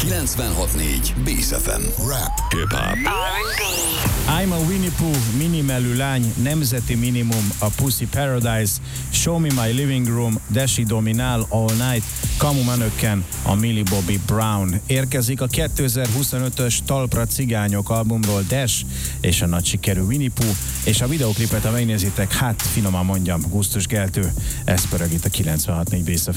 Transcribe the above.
96.4 Bész FM. Rap, hip-hop. I'm a Winnie Pooh, minimelű lány, nemzeti minimum, a Pussy Paradise, Show Me My Living Room, Desi Dominál, All Night, Kamu Menökken, a Millie Bobby Brown. Érkezik a 2025-ös Talpra Cigányok albumról Dash és a nagy sikerű Winnie Pooh, és a videoklipet, ha megnézitek, hát finoman mondjam, gusztuskeltő. Ez pörög itt a 96.4 Bész FM.